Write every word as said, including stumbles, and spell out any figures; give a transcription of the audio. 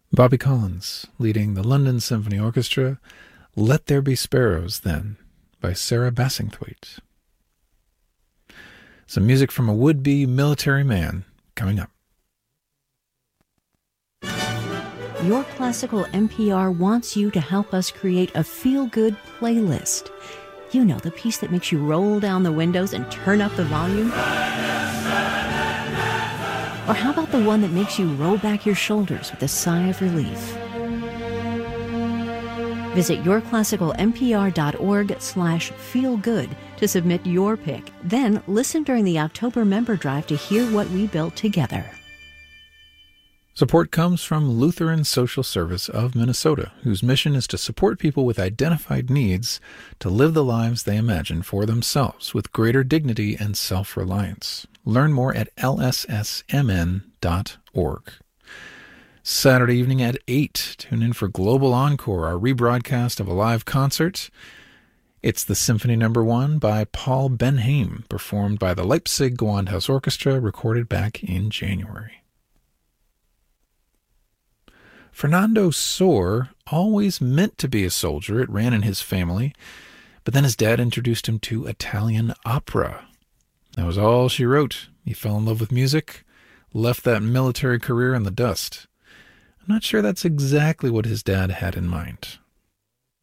Bobby Collins leading the London Symphony Orchestra, Let There Be Sparrows, then, by Sarah Bassingthwaite. Some music from a would-be military man coming up. Your Classical N P R wants you to help us create a feel-good playlist. You know, the piece that makes you roll down the windows and turn up the volume? Or how about the one that makes you roll back your shoulders with a sigh of relief? Visit yourclassical.npr.org slash feelgood to submit your pick. Then listen during the October member drive to hear what we built together. Support comes from Lutheran Social Service of Minnesota, whose mission is to support people with identified needs to live the lives they imagine for themselves with greater dignity and self-reliance. Learn more at L S S M N dot org. Saturday evening at eight, tune in for Global Encore, our rebroadcast of a live concert. It's the Symphony Number One by Paul Benhaim, performed by the Leipzig Gewandhaus Orchestra, recorded back in January. Fernando Sor always meant to be a soldier. It ran in his family, but then his dad introduced him to Italian opera. That was all she wrote. He fell in love with music, left that military career in the dust. I'm not sure that's exactly what his dad had in mind.